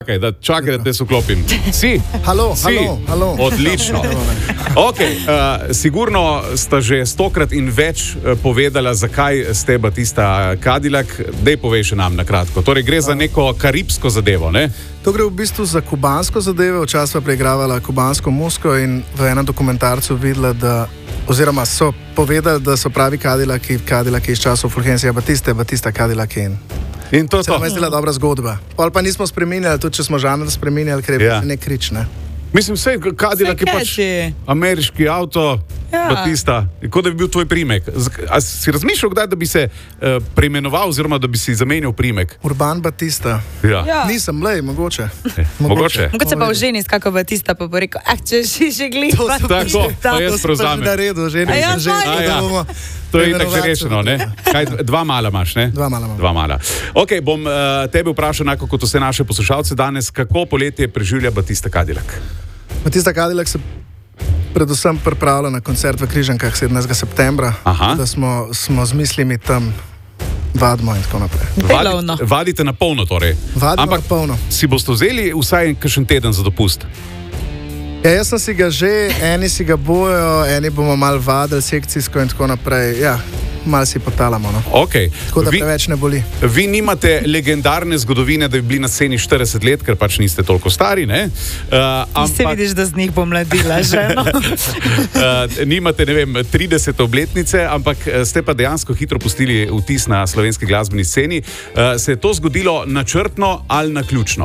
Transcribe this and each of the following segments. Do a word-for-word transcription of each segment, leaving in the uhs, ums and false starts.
Čakaj, da, čakaj, da te soklopim. Si? Halo, si? halo, halo. Odlično. Ok, uh, sigurno sta že stokrat in več uh, povedala, zakaj ste Batista Cadillac. Dej povej še nam na kratko. Torej, gre za neko karibsko zadevo, ne? To gre v bistvu za kubansko zadevo. Včasih pa preigravala kubansko muziko in v enem dokumentarcu videla, da oziroma so povedali, da so pravi Cadillaki, Cadillaki iz časov Fulgencija Batiste, Batista Cadillac in... In to je to. Se nam je zdela dobra zgodba. Pol pa nismo spreminjali, tudi če smo žanr spreminjali, ker je Ja. nek krič, ne? Mislim, vse Cadillac je pač catchy. ameriški avto, Ja. Batista, kot da bi bil tvoj primek. Z- A si razmišljal kdaj, da bi se uh, preimenoval oziroma da bi si zamenjal primek? Urban Batista. Ja. Ja. Nisem, lej, mogoče. Mogoče. Mogoče pa v ženi skako Batista, pa bo rekel, ah, če si že gleda. Tako, pa jaz prevzamem. Na redu, že A ja, ne že. fajn. A ja. da bomo To je itak že preimenovalce- rešeno, ne? Kaj, dva mala imaš, ne? Dva mala imam. Dva mala. Ok, bom uh, tebe vprašal, enako kot vse naše poslušalce danes, kako poletje preživlja Batista Cadillac? Batista Cadillac se predvsem pripravlja na koncert v Križankah sedemnajstega septembra, Aha. da smo, smo z mislimi tam vadimo in tako naprej. Delovno. Vadite, vadite na polno, torej. Vadimo Ampak na polno. si boste vzeli vsaj kakšen teden za dopust? Ja, jaz sem si ga že, eni si ga bojo, eni bomo mal vadili sekcijsko in tako naprej. Ja, mal si potalamo, no. Ok. Tako da Vi, preveč ne boli. vi nimate legendarne zgodovine, da bi bili na sceni štirideset let, ker pač niste toliko stari, ne? Uh, Se vidiš, da z njih bom mladila ženo. Uh, nimate, ne vem, tridesete obletnice, ampak eh, ste pa dejansko hitro pustili vtis na slovenski glasbeni sceni. Uh, se je to zgodilo načrtno ali naključno?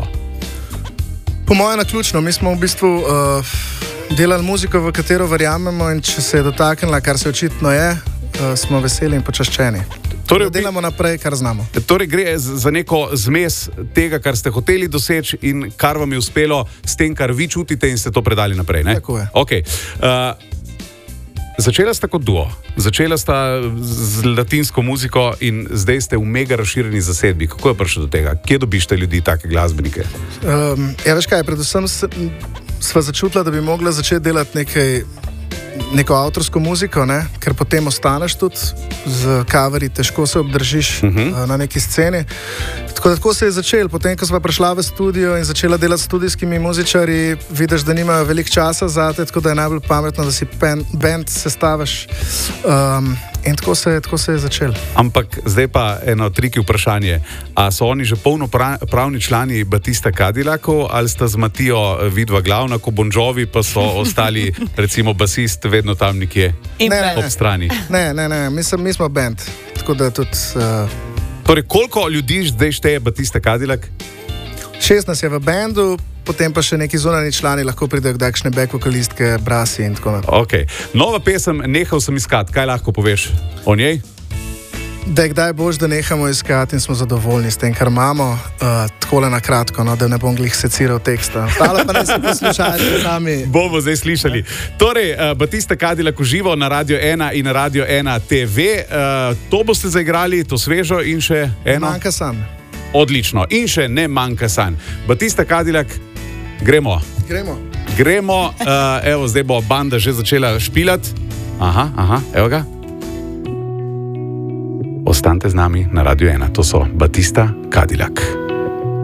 Po mojem naključno, mi smo v bistvu uh, delali muziko, v katero verjamemo in če se je dotaknila, kar se očitno je, uh, smo veseli in počaščeni. Torej, Da delamo naprej, kar znamo. Torej gre z- za neko zmes tega, kar ste hoteli doseči in kar vam je uspelo s tem, kar vi čutite in ste to predali naprej, ne? Tako je. Okay. Uh, začela sta kot duo, začela sta z latinsko muziko in zdaj ste v mega razširjeni zasedbi. Kako je prišlo do tega? Kje dobiš te ljudi, take glasbenike? Um, ja, veš kaj, predvsem s- m, sva začutila, da bi mogla začeti delati nekaj, neko avtorsko muziko, ne? Ker potem ostaneš tudi z kaveri, težko se obdržiš uh -huh. uh, na neki sceni. Tako, da, tako se je začelo. Potem, ko sva prišla v studio in začela delati s studijskimi muzičarji, vidiš, da nimajo veliko časa za te, tako da je najbolj pametno, da si pen, band sestaviš. Um, in tako se, tako se je začelo. Ampak zdaj pa eno triki vprašanje. A so oni že polnopravni člani Batista Cadillacov ali sta z Matijo vidva glavna, ko Bon Jovi pa so ostali, recimo basist, vedno tam nekje In Ne, ne, band. ob strani? Ne, ne, ne, mi, sem, mi smo band. Tako da tudi uh, Torej, koliko ljudi zdaj šteje Batista Cadillac? šestnajst je v bendu, potem pa še neki zunanji člani lahko pridejo, kdaj kakšne back vokalistke, brasi in tako naprej. Okay. Nova pesem, nehal sem iskati. Kaj lahko poveš o njej? Da je kdaj boš, da nehamo iskati in smo zadovoljni s tem, kar imamo, uh, tako le na kratko, no, da ne bom glih seciral teksta. Ostalo pa ne se poslušajte sami. Bomo zdaj slišali. Torej, uh, Batista Cadillac uživo na Radio ena in na Radio ena T V. Uh, to boste zaigrali, to svežo in še eno. Manjka sam. Odlično. In še ne manjka sanj. Batista Cadillac, gremo. Gremo. Gremo, uh, evo, zdaj bo banda že začela špilati. Aha, aha, evo ga. Ostanite z nami na Radio ena, to so Batista Cadillac.